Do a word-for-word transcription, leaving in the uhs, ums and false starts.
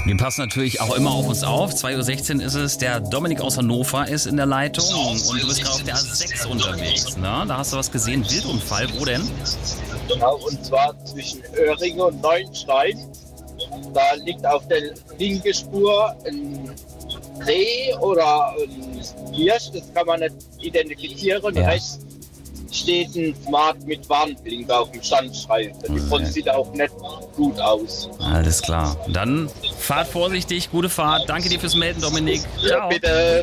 Wir passen natürlich auch immer auf uns auf. zwei Uhr sechzehn ist es. Der Dominik aus Hannover ist in der Leitung und du bist gerade auf der A sechs unterwegs. Ne? Da hast du was gesehen. Wildunfall. Wo denn? Genau, und zwar zwischen Öhringen und Neuenstein. Da liegt auf der linken Spur ein Reh oder ein Hirsch, das kann man nicht identifizieren. Ja. Rechts steht ein Smart mit Warnblinker auf dem Standstreifen. Die Front sieht auch nicht gut aus. Alles klar. Dann fahrt vorsichtig, gute Fahrt. Danke dir fürs Melden, Dominik. Ja, Ciao. bitte.